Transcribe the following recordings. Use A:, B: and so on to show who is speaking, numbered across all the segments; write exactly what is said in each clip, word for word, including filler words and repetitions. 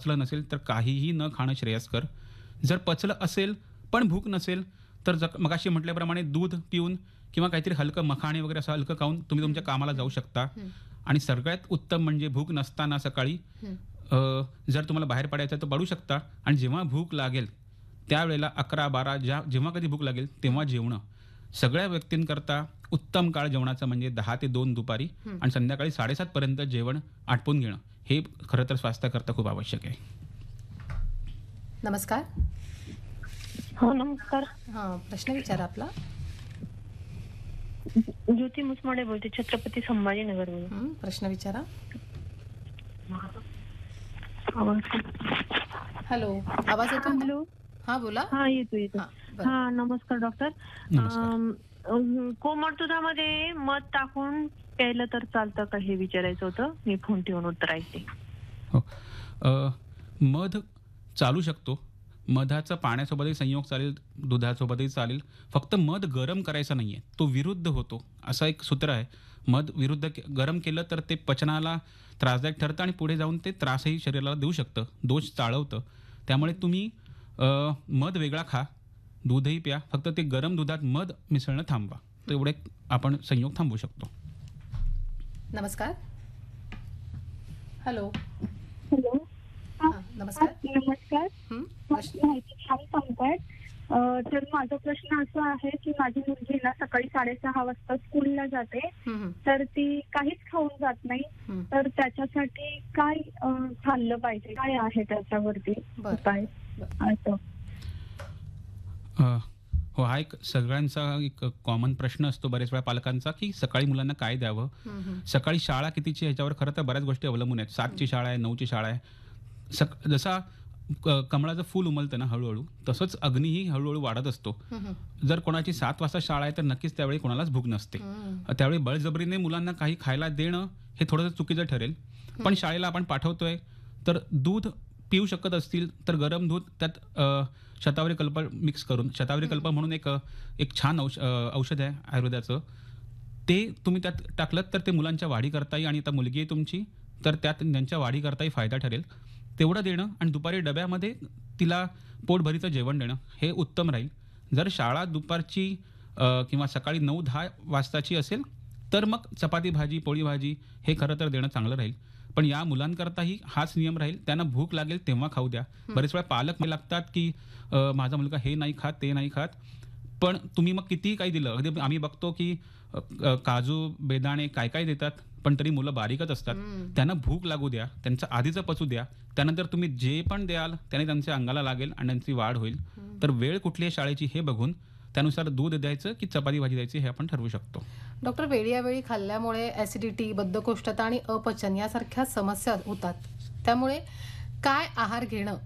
A: पचलं नसेल तर काहीही न खाणं श्रेयस्कर. जर पचलं असेल पण भूक नसेल तर ज मगाशी म्हटल्याप्रमाणे दूध पिऊन किंवा काहीतरी हलकं मखाणे वगैरे असं हलकं खाऊन तुम्ही तुमच्या कामाला जाऊ शकता. आणि सगळ्यात उत्तम म्हणजे भूक नसताना सकाळी अ, जर तुम्हाला बाहेर पडायचं तर पडू शकता आणि जेव्हा भूक लागेल त्यावेळेला अकरा बारा ज्या जेव्हा कधी भूक लागेल तेव्हा जेवणं. सगळ्या व्यक्तींकरता उत्तम काळ जेवणाचा म्हणजे दहा ते दोन दुपारी आणि संध्याकाळी साडेसात पर्यंत जेवण आटपून घेणं हे खरं तर स्वास्थ्याकरता खूप आवश्यक आहे.
B: नमस्कार.
C: हो नमस्कार.
B: हां, प्रश्न विचारा आपला.
C: ज्योती मुसमाडे बोलते, छत्रपती संभाजीनगरवरून.
B: हं, प्रश्न विचारा. हॅलो, आवाज येतो?
C: हॅलो.
B: हां, बोला.
C: हा येतो येतो.
B: हां, बरं.
C: हा नमस्कार डॉक्टर.
A: नमस्कार.
C: अम, कोमट दुधामध्ये मध टाकून प्यायलं तर चालतं का हे विचारायचं होतं. मी फोन ठेवून उत्तर ऐकते.
A: हो. अ, मध चालू शकतो. मधाचा पाण्यासोबतही संयोग चालेल, दुधासोबतही चालेल. फक्त मध गरम करायचा नाहीये, तो विरुद्ध होतो असं एक सूत्र आहे. मध विरुद्ध के गरम केलं तर ते पचनाला त्रासदायक ठरतं आणि पुढे जाऊन ते त्रासही शरीराला देऊ शकतं, दोष चाळवतं. त्यामुळे तुम्ही अ, मध वेगळा खा, दूधही प्या, फक्त ते गरम दुधात मध मिसळणं थांबवा. तेवढे आपण संयोग थांबवू शकतो.
B: नमस्कार. हॅलो.
D: हॅलो.
B: हां, नमस्कार.
D: नमस्कार.
B: हं,
D: माझी
B: प्रश्न.
D: माहिती छान सांगतायत. अ, तर माझा प्रश्न असा आहे की माझी मुलगी ना सकाळी साडेसहा वाजता स्कूलला जाते,
B: हं, हं,
D: तर ती काहीच खाऊन जात नाही.
B: हं.
D: तर त्याच्यासाठी काय अ, खाल्लं पाहिजे, काय आहे त्याच्यावरती
B: बरं.
D: उपाय असं?
A: अ, हो, हा एक सगळ्यांचा एक कॉमन प्रश्न असतो बरेच वेळा पालकांचा, की सकाळी मुलांना काय द्यावं.
B: हं, हं.
A: सकाळी शाळा कितीची ह्याच्यावर खरं तर बऱ्याच गोष्टी अवलंबून आहेत. सातची शाळा आहे, नऊची शाळा आहे. सक जसा क कमळाचं फूल उमलतं ना हळूहळू, तसंच अग्नीही हळूहळू वाढत असतो.
B: हं, हं.
A: जर कोणाची सात वाजता शाळा आहे तर नक्कीच त्यावेळी कोणालाच भूक नसते.
B: हं.
A: त्यावेळी बळजबरीने मुलांना काही खायला देणं हे थोडंसं चुकीचं ठरेल. पण शाळेला आपण पाठवतोय तर दूध पिऊ शकत असतील तर गरम दूध त्यात अ, शतावरी कल्प मिक्स करून, शतावरी कल्प म्हणून एक अ, एक छान औष अ, औषध आहे आयुर्वेदाचं. ते तुम्ही त्यात टाकलत तर ते मुलांच्या वाढीकरताही आणि आता मुलगी आहे तुमची तर त्यात त्यांच्या वाढीकरताही फायदा ठरेल. तेवढं देणं आणि दुपारी डब्यामध्ये तिला पोटभरीचं जेवण देणं हे उत्तम राहील. जर शाळा दुपारची अ, किंवा सकाळी नऊ दहा वाजताची असेल तर मग चपाती भाजी, पोळी भाजी हे खरं तर देणं चांगलं राहील. पण या मुलांकरताही हाच नियम राहील. त्यांना भूक लागेल तेव्हा खाऊ द्या. बरेच वेळा पालक मला लागतात की अ, माझा मुलगा हे नाही खात, ते नाही खात. पण तुम्ही मग कितीही काही दिलं, अगदी आम्ही बघतो की अ, अ, काजू, बेदाणे काय काय देतात, पण तरी मुलं बारीकच असतात. त्यांना भूक लागू द्या, त्यांचं आधीचं पचू द्या. त्यानंतर तुम्ही जे पण द्याल त्याने त्यांच्या अंगाला लागेल आणि त्यांची वाढ होईल. तर वेळ कुठली आहे शाळेची हे बघून त्यानुसार दूध द्यायचं की चपाती भाजी द्यायची हे आपण ठरवू शकतो.
B: डॉक्टर, वेळोवेळी खाल्ल्यामुळे ॲसिडिटी, बद्धकोष्ठता आणि अपचन यासारख्या समस्या होतात. त्यामुळे काय आहार घेणं,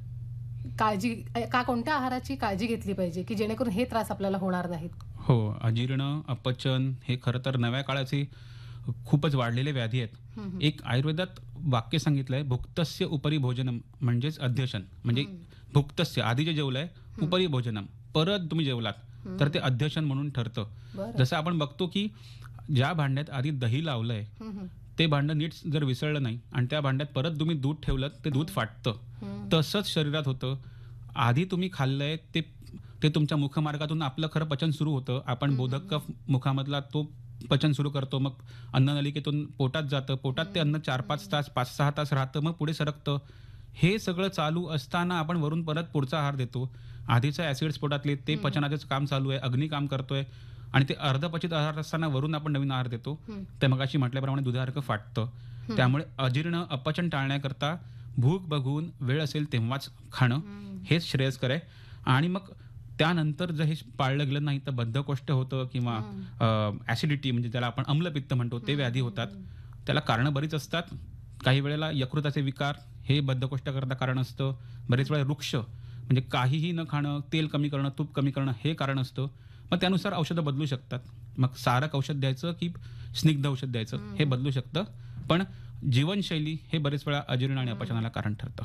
B: काळजी का कोणत्या आहाराची काळजी घेतली पाहिजे की जेणेकरून हे त्रास आपल्याला होणार नाहीत?
A: हो, अजीर्ण, अपचन हे खरं तर नव्या काळाचे खूपच वाढलेले व्याधी आहेत.
B: हं, हं.
A: एक आयुर्वेदात वाक्य सांगितलंय, भुक्तस्य उपरी भोजनम म्हणजेच अध्यशन. म्हणजे भुक्तस्य आधी जे जेवलंय, उपरी भोजनम परत तुम्ही जेवलात तर ते अध्यशन म्हणून ठरतं.
B: बरं.
A: जसं आपण बघतो की ज्या भांड्यात आधी दही लावलंय
B: हं, हं.
A: ते भांडं नीट जर विसळलं नाही आणि त्या भांड्यात परत तुम्ही दूध ठेवलं ते दूध फाटतं.
B: हं.
A: तसंच शरीरात होतं. आधी तुम्ही खाल्लंय ते ते तुमच्या मुखमार्गातून आपलं खरं पचन सुरू होतं. आपण बोधक कफ मुखामधला तो पचन सुरू करतो. मग अन्ननलिकेतून पोटात जातं. पोटात ते अन्न चार पाच तास, पाच सहा तास राहतं. मग पुढे सरकतं. हे सगळं चालू असताना आपण वरून परत पुढचा आहार देतो. आधीचं ॲसिड्स पोटातले ते पचनाचंच काम चालू आहे, अग्नी काम करतोय आणि ते अर्धपचित आहार असताना वरून आपण नवीन आहार देतो. ते मगाशी म्हटल्याप्रमाणे दुधासारखं फाटतं. त्यामुळे अजीर्ण, अपचन टाळण्याकरता भूक बघून वेळ असेल तेव्हाच खाणं हेच श्रेयस्कर आहे. आणि मग त्यानंतर जर हे पाळलं गेलं नाही तर बद्धकोष्ठ होतं किंवा ॲसिडिटी म्हणजे ज्याला आपण अम्लपित्त म्हणतो ते व्याधी होतात. त्याला कारणं बरीच असतात. काही वेळेला यकृताचे विकार हे बद्धकोष्ठाकरता कारण असतं. बरेच वेळा वृक्ष म्हणजे काहीही न खाणं, तेल कमी करणं, तूप कमी करणं हे कारण असतं. मग त्यानुसार औषधं बदलू शकतात. मग सारक औषध द्यायचं की स्निग्ध औषध द्यायचं हे बदलू शकतं. पण जीवनशैली हे बरेच वेळा अजीर्ण आणि अपचनाला कारण ठरतं.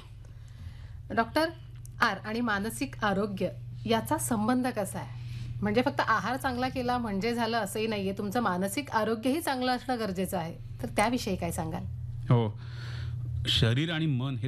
B: डॉक्टर, आहार आणि मानसिक आरोग्य याचा संबंध कसा आहे? म्हणजे फक्त आहार चांगला केला म्हणजे झालं असंही नाहीये, तुमचं मानसिक आरोग्यही चांगलं असणं गरजेचं आहे. तर त्याविषयी काय सांगाल?
A: हो, शरीर आणि मन हे